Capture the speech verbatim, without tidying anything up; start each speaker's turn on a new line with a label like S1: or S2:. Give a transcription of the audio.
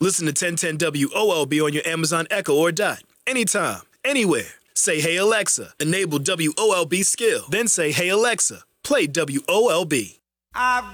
S1: Listen to ten ten W O L B on your Amazon Echo or Dot. Anytime, anywhere. Say, hey, Alexa, enable W O L B skill. Then say, hey, Alexa, play W O L B.
S2: I've